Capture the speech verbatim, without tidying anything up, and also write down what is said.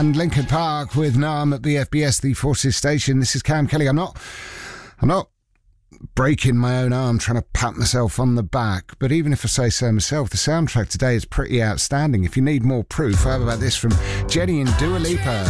And Linkin Park with Nam at B F B S, the Forces Station. This is Cam Kelly. I'm not, I'm not breaking my own arm trying to pat myself on the back, but even if I say so myself, the soundtrack today is pretty outstanding. If you need more proof, how about this from Jenny and Dua Lipa?